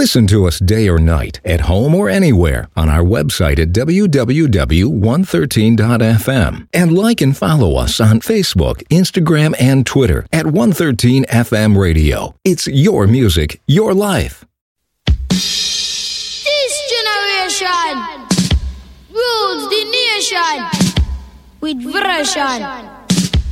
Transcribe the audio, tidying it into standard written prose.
Listen to us day or night, at home or anywhere, on our website at www.113.fm. And like and follow us on Facebook, Instagram, and Twitter at 113 FM Radio. It's your music, your life. This generation rules the nation with version.